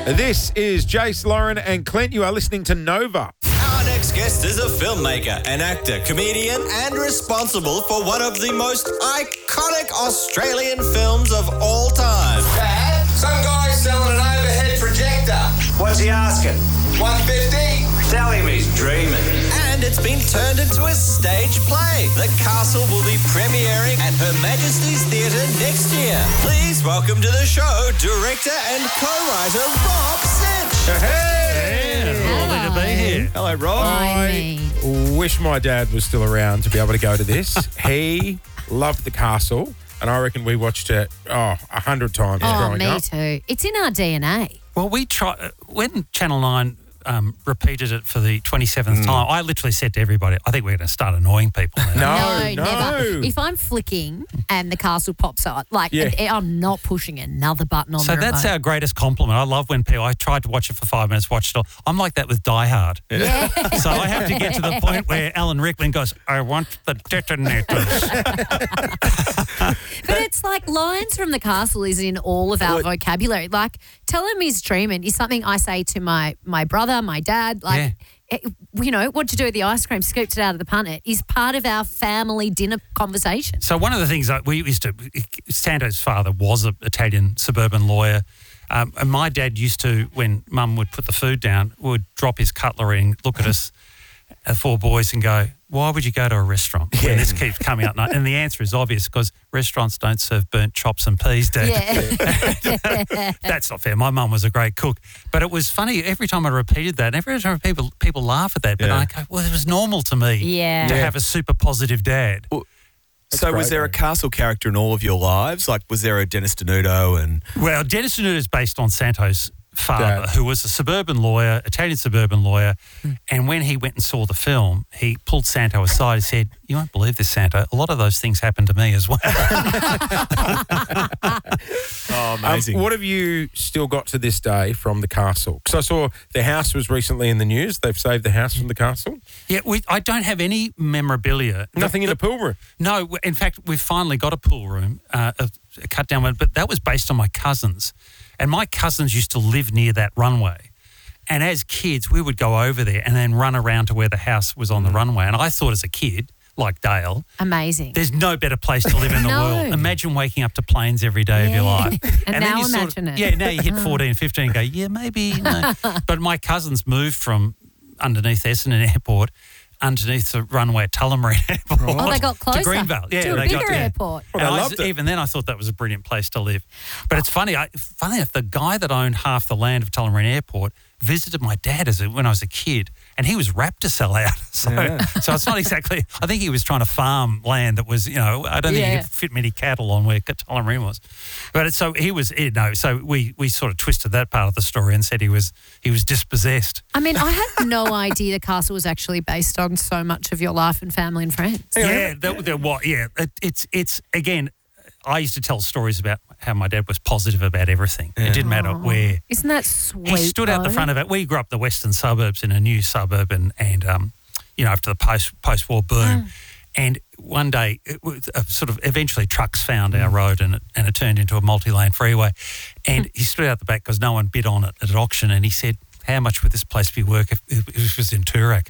This is Jace, Lauren and Clint. You are listening to Nova. Our next guest is a filmmaker, an actor, comedian, and responsible for one of the most iconic Australian films of all time. Dad, some guy's selling an overhead projector. What's he asking? $150. Tell him he's dreaming. And it's been turned into a stage play. The Castle will be premiering at Her Majesty's Theatre next year. Please welcome to the show director and co-writer Rob Sitch. Hey! Lovely to be here. Hello, Rob. I wish my dad was still around to be able to go to this. He loved The Castle, and I reckon we watched it 100 times growing up. Me too. It's in our DNA. Well, we try when Channel 9 repeated it for the 27th time. I literally said to everybody, I think we're going to start annoying people now. No. Never. If I'm flicking and the Castle pops up, I'm not pushing another button on the remote. So that's our greatest compliment. I love when people, I tried to watch it for 5 minutes, watched it all. I'm like that with Die Hard. Yeah. So I have to get to the point where Alan Rickman goes, I want the detonators. But it's like lines from the Castle is in all of our vocabulary. Like, tell him he's dreaming is something I say to my brother, my dad. Like, what'd you do with the ice cream? Scooped it out of the punnet is part of our family dinner conversation. So one of the things that we used to, Sando's father was an Italian suburban lawyer. And my dad used to, when Mum would put the food down, would drop his cutlery and look at us, the four boys, and go, why would you go to a restaurant when this keeps coming up? And the answer is obvious, because restaurants don't serve burnt chops and peas, Dad. Yeah. That's not fair. My mum was a great cook. But it was funny, every time I repeated that, and every time people laugh at that, but I go, well, it was normal to me to have a super positive dad. Well, so was there a Castle character in all of your lives? Like, was there a Dennis Denuto? Well, Dennis Denuto is based on Santo's father, who was a suburban lawyer, Italian suburban lawyer, and when he went and saw the film, he pulled Santo aside and said, you won't believe this, Santo, a lot of those things happened to me as well. Oh, amazing. What have you still got to this day from The Castle? Because I saw the house was recently in the news. They've saved the house from The Castle. Yeah, I don't have any memorabilia. Nothing in a pool room? No, in fact, we've finally got a pool room, a cut down one, but that was based on my cousins. And my cousins used to live near that runway. And as kids, we would go over there and then run around to where the house was on the runway. And I thought as a kid, like Dale, amazing. There's no better place to live in the world. Imagine waking up to planes every day of your life. And now then imagine it. Yeah, now you hit 14, 15 and go, yeah, maybe. No. But my cousins moved from underneath Essendon Airport underneath the runway at Tullamarine Airport. Oh, they got closer. To Greenvale. Yeah, to a bigger airport. Well, I loved it. Even then I thought that was a brilliant place to live. But it's funny enough, the guy that owned half the land of Tullamarine Airport visited my dad when I was a kid, and he was rapt to sell out. So it's not exactly, I think he was trying to farm land that was, I don't think he could fit many cattle on where Tullamarine was. But so we sort of twisted that part of the story and said he was dispossessed. I mean, I had no idea The Castle was actually based on so much of your life and family and friends. Yeah, it's again, I used to tell stories about how my dad was positive about everything. It didn't matter where. Isn't that sweet? He stood out the front of it. We grew up in the western suburbs in a new suburb and after the post-war boom. And one day, eventually trucks found our road and it turned into a multi-lane freeway. And he stood out the back because no one bid on it at an auction, and he said, how much would this place be worth if it was in Toorak?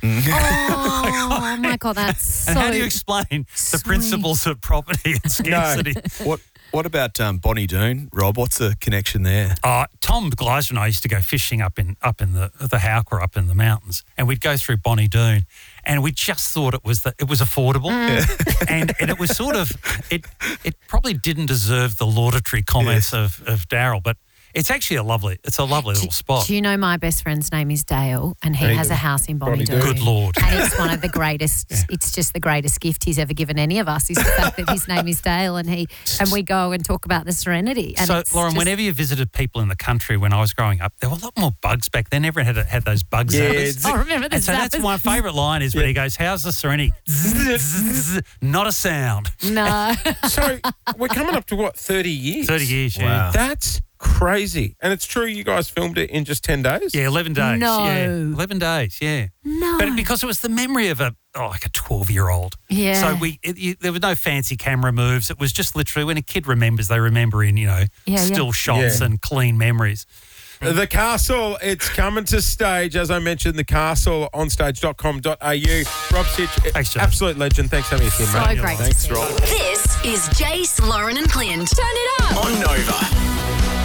Oh, my God, that's so And how do you explain the principles of property and scarcity? No. What about Bonnie Doon, Rob? What's the connection there? Tom Gleiser and I used to go fishing up in the Howker up in the mountains, and we'd go through Bonnie Doon, and we just thought it was affordable, and it was sort of it probably didn't deserve the laudatory comments of Daryl, but. It's actually a lovely little spot. Do you know my best friend's name is Dale, and he has a house in Bonnie Doon. Good Lord. And it's one of the greatest, it's just the greatest gift he's ever given any of us is the fact that his name is Dale, and we go and talk about the serenity. And so, Lauren, whenever you visited people in the country when I was growing up, there were a lot more bugs back then. Everyone had those bug zappers. I remember the and so that's my favourite line is when he goes, how's the serenity? Not a sound. No. So we're coming up to, 30 years? 30 years, yeah. Wow. That's crazy. And it's true you guys filmed it in just 10 days? Yeah, 11 days. No. Yeah, 11 days, yeah. No. But because it was the memory of a 12-year-old. Yeah. So there was no fancy camera moves. It was just literally when a kid remembers, they remember in, still shots and clean memories. The Castle, it's coming to stage. As I mentioned, The Castle, onstage.com.au. Rob Sitch, Thanks, Joe. absolute legend. Thanks for having us here, So mate. great to Thanks, see you. Rob. This is Jace, Lauren and Clint. Turn it up. On Nova.